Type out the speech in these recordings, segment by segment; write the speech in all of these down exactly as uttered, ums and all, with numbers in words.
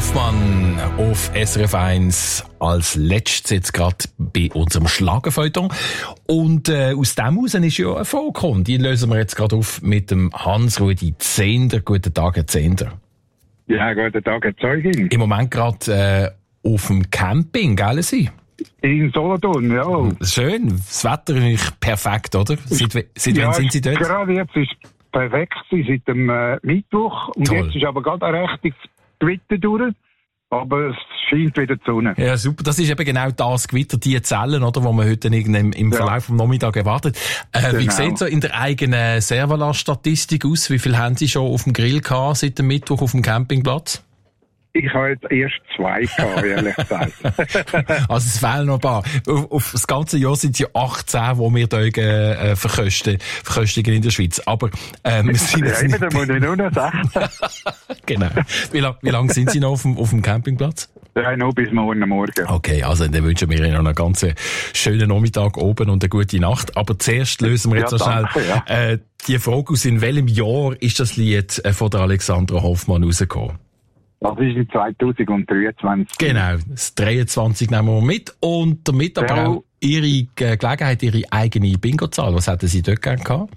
Hoffmann auf S R F eins als letztes jetzt gerade bei unserem Schlagerfeuilleton. Und äh, aus dem heraus ist ja ein Fall gekommen. Die lösen wir jetzt gerade auf mit dem Hans-Rudi Zehnder. Guten Tag, Herr Zehnder. Ja, guten Tag, Herr Zeugin. Im Moment gerade äh, auf dem Camping, gell Sie? In Solothurn, ja. Schön, das Wetter ist perfekt, oder? Seit, seit ja, wann sind Sie dort? Gerade jetzt ist perfekt seit dem äh, Mittwoch. Und Toll. Jetzt ist aber gerade ein rechtes Gewitter durch. Aber es scheint wieder die Sonne. Ja, super. Das ist eben genau das Gewitter, die Zellen, oder, wo man heute im, im Verlauf ja. vom Nachmittag erwartet. Äh, genau. Wie sieht es so in der eigenen Servola-Statistik aus? Wie viel haben Sie schon auf dem Grill gehabt seit dem Mittwoch auf dem Campingplatz? Ich habe jetzt erst zwei gehabt, ehrlich gesagt. Also es fehlen noch ein paar. Auf, auf das ganze Jahr sind es ja achtzehn, die wir hier äh, verköstigen, verköstigen in der Schweiz. Aber ähm, wir sind ja, eben, da muss ich nur noch sechzehn. Genau. Wie lange wie lang sind Sie noch auf dem, auf dem Campingplatz? Ja, noch bis morgen Morgen. Okay, also dann wünschen wir Ihnen noch einen ganz schönen Nachmittag oben und eine gute Nacht. Aber zuerst lösen wir jetzt ja, noch schnell danke, ja. äh, die Frage aus, in welchem Jahr ist das Lied äh, von der Alexandra Hoffmann rausgekommen? Das ist in zweitausenddreiundzwanzig. Genau, das dreiundzwanzig nehmen wir mit. Und damit aber ja. auch Ihre Gelegenheit, Ihre eigene Bingo-Zahl. Was hätten Sie dort gerne gehabt?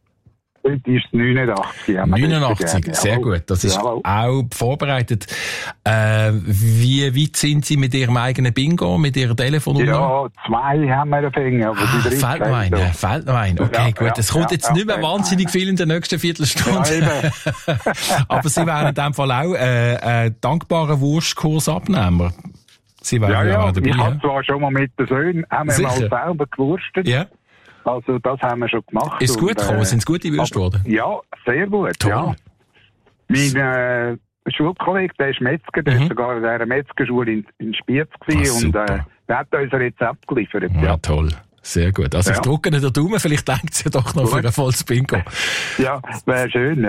Das ist neunundachtzig. Ja, neunundachtzig, sehr ja. gut. Das ist ja. auch vorbereitet. Äh, wie weit sind Sie mit Ihrem eigenen Bingo, mit Ihrer Telefonnummer? Ja, zwei haben wir dafür. Aber ah, die fehlt noch ein, ja, fehlt noch ein. Okay, ja, gut. Es ja, kommt ja, jetzt ja, nicht mehr wahnsinnig viel in der nächsten Viertelstunde. Ja, aber Sie wären in dem Fall auch äh, ein dankbarer Wurstkursabnehmer. Sie wären ja, ja, ja dabei. Ich habe zwar schon mal mit den Söhnen, haben wir mal selber gewurstet. Ja. Also, das haben wir schon gemacht. Ist es gut gekommen? Äh, Sind es gute Würste geworden? Ja, sehr gut, Toll. ja. Mein äh, Schulkollege, der ist Metzger, der mhm. ist sogar in einer Metzgerschule in, in Spiez gewesen und äh, der hat uns ein Rezept geliefert. Ja, ja. toll. Sehr gut. Also, ja. ich drücke den Daumen, vielleicht denkt es ja doch noch für ein volles Bingo. Ja, wäre schön, ja.